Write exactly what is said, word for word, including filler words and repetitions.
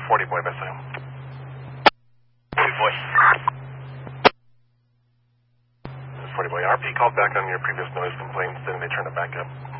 forty boy, best I am. forty boy. forty boy, R P called back on your previous noise complaints, then they turned it back up.